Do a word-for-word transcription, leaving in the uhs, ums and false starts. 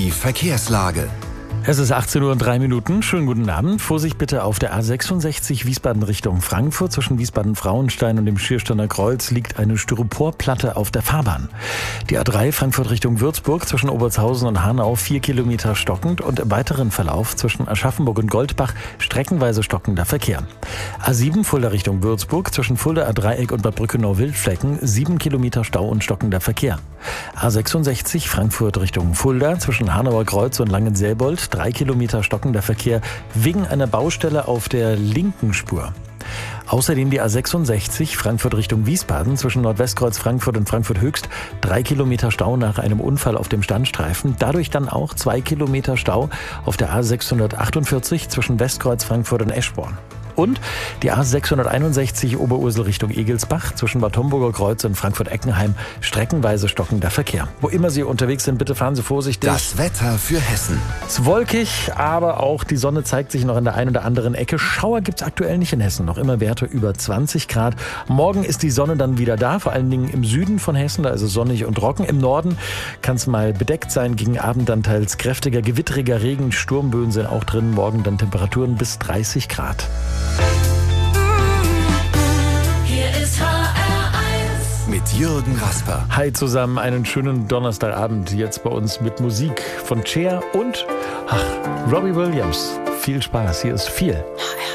Die Verkehrslage. Es ist achtzehn Uhr und drei Minuten. Schönen guten Abend. Vorsicht bitte auf der A sechsundsechzig Wiesbaden Richtung Frankfurt. Zwischen Wiesbaden-Frauenstein und dem Schiersteiner Kreuz liegt eine Styroporplatte auf der Fahrbahn. Die A drei Frankfurt Richtung Würzburg zwischen Obertshausen und Hanau vier Kilometer stockend und im weiteren Verlauf zwischen Aschaffenburg und Goldbach streckenweise stockender Verkehr. A sieben Fulda Richtung Würzburg zwischen Fulda A-Dreieck und Bad Brückenau-Wildflecken sieben Kilometer Stau und stockender Verkehr. A sechsundsechzig Frankfurt Richtung Fulda zwischen Hanauer Kreuz und Langenselbold drei Kilometer stockender Verkehr wegen einer Baustelle auf der linken Spur. Außerdem die A sechsundsechzig Frankfurt Richtung Wiesbaden zwischen Nordwestkreuz Frankfurt und Frankfurt Höchst drei Kilometer Stau nach einem Unfall auf dem Standstreifen. Dadurch dann auch zwei Kilometer Stau auf der A sechshundertachtundvierzig zwischen Westkreuz Frankfurt und Eschborn. Und die A sechshunderteinundsechzig Oberursel Richtung Egelsbach zwischen Bad Homburger Kreuz und Frankfurt-Eckenheim streckenweise stockender Verkehr. Wo immer Sie unterwegs sind, bitte fahren Sie vorsichtig. Das Wetter für Hessen. Es ist wolkig, aber auch die Sonne zeigt sich noch an der einen oder anderen Ecke. Schauer gibt es aktuell nicht in Hessen, noch immer Werte über zwanzig Grad. Morgen ist die Sonne dann wieder da, vor allen Dingen im Süden von Hessen, da ist es sonnig und trocken. Im Norden kann es mal bedeckt sein, gegen Abend dann teils kräftiger, gewitteriger Regen. Sturmböen sind auch drin, morgen dann Temperaturen bis dreißig Grad. Hier ist H R eins. Mit Jürgen Rasper. Hi zusammen, einen schönen Donnerstagabend. Jetzt bei uns mit Musik von Cher und ach, Robbie Williams. Viel Spaß, hier ist viel.